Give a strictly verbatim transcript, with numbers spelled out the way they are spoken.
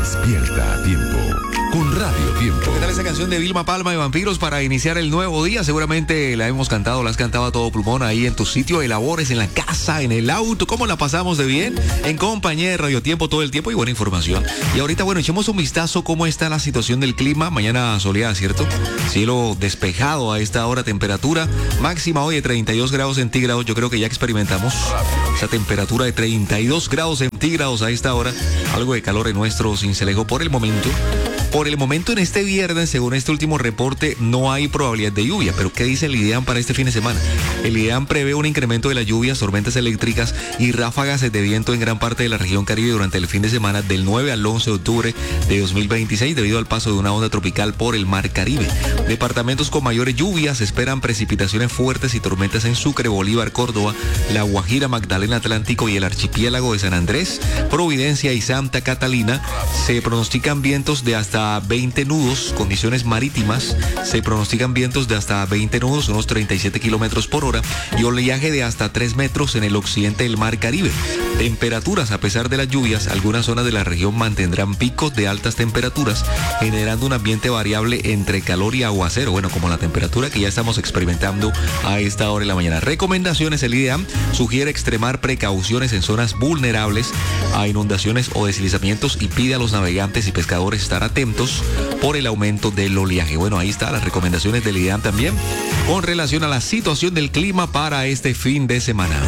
Despierta a tiempo con Radio Tiempo. ¿Qué tal esa canción de Vilma Palma de Vampiros para iniciar el nuevo día? Seguramente la hemos cantado, la has cantado a todo pulmón ahí en tu sitio de labores, en la casa, en el auto. ¿Cómo la pasamos de bien? En compañía de Radio Tiempo todo el tiempo y buena información. Y ahorita, bueno, echemos un vistazo cómo está la situación del clima. Mañana soleada, ¿cierto? Cielo despejado a esta hora, temperatura máxima hoy de treinta y dos grados centígrados. Yo creo que ya experimentamos esa temperatura de treinta y dos grados centígrados a esta hora. Algo de calor en nuestro Sincelejo por el momento. Por el momento, en este viernes, según este último reporte, no hay probabilidad de lluvia. Pero ¿qué dice el IDEAM para este fin de semana? El IDEAM prevé un incremento de las lluvias, tormentas eléctricas y ráfagas de viento en gran parte de la región Caribe durante el fin de semana del nueve al once de octubre de dos mil veintiséis, debido al paso de una onda tropical por el Mar Caribe. Departamentos con mayores lluvias esperan precipitaciones fuertes y tormentas en Sucre, Bolívar, Córdoba, La Guajira, Magdalena, Atlántico y el archipiélago de San Andrés, Providencia y Santa Catalina. Se pronostican vientos de hasta veinte nudos, condiciones marítimas, se pronostican vientos de hasta veinte nudos, unos treinta y siete kilómetros por hora, y oleaje de hasta tres metros en el occidente del Mar Caribe. Temperaturas, a pesar de las lluvias, algunas zonas de la región mantendrán picos de altas temperaturas, generando un ambiente variable entre calor y aguacero, bueno, como la temperatura que ya estamos experimentando a esta hora de la mañana. Recomendaciones: el IDEAM sugiere extremar precauciones en zonas vulnerables a inundaciones o deslizamientos y pide a los navegantes y pescadores estar atentos por el aumento del oleaje. Bueno, ahí está las recomendaciones del IDEAM también con relación a la situación del clima para este fin de semana.